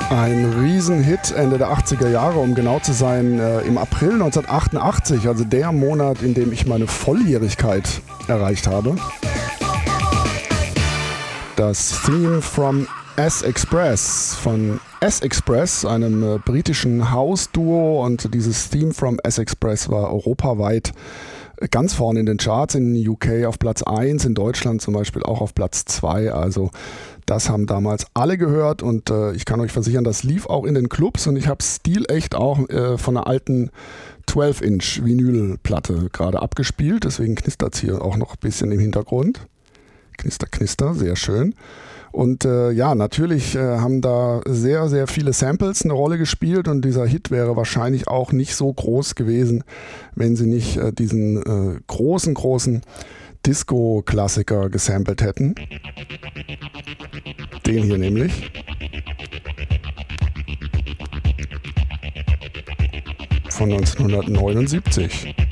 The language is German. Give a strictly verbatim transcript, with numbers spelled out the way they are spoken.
Ein Riesenhit Ende der achtziger Jahre, um genau zu sein, äh, im April neunzehnhundertachtundachtzig, also der Monat, in dem ich meine Volljährigkeit erreicht habe. Das Theme from S-Express von S-Express, einem äh, britischen House-Duo, und dieses Theme from S-Express war europaweit ganz vorne in den Charts, in U K auf Platz eins, in Deutschland zum Beispiel auch auf Platz zwei, also das haben damals alle gehört und äh, ich kann euch versichern, das lief auch in den Clubs und ich habe stilecht auch äh, von einer alten zwölf Inch Vinylplatte gerade abgespielt, deswegen knistert es hier auch noch ein bisschen im Hintergrund. Knister, knister, sehr schön. Und äh, ja, natürlich äh, haben da sehr, sehr viele Samples eine Rolle gespielt und dieser Hit wäre wahrscheinlich auch nicht so groß gewesen, wenn sie nicht äh, diesen äh, großen, großen Disco-Klassiker gesampelt hätten. Den hier nämlich. Von neunzehnhundertneunundsiebzig.